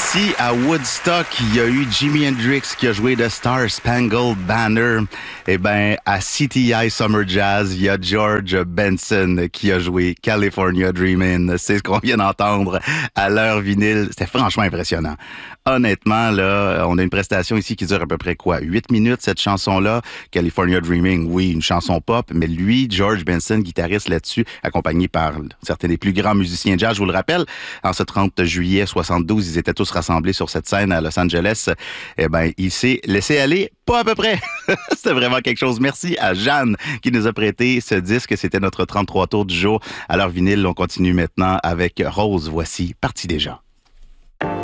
Ici, à Woodstock, il y a eu Jimi Hendrix qui a joué The Star Spangled Banner. Eh bien, à CTI Summer Jazz, il y a George Benson qui a joué California Dreamin'. C'est ce qu'on vient d'entendre à l'heure vinyle. C'était franchement impressionnant. Honnêtement, là, on a une prestation ici qui dure à peu près 8 minutes, cette chanson-là. California Dreaming, oui, une chanson pop, mais lui, George Benson, guitariste là-dessus, accompagné par certains des plus grands musiciens jazz, je vous le rappelle, en ce 30 juillet 72, ils étaient tous rassemblés sur cette scène à Los Angeles. Eh ben, il s'est laissé aller, pas à peu près. C'était vraiment quelque chose. Merci à Jeanne qui nous a prêté ce disque. C'était notre 33 tours du jour. À l'heure vinyle, on continue maintenant avec Rose. Voici Parti déjà.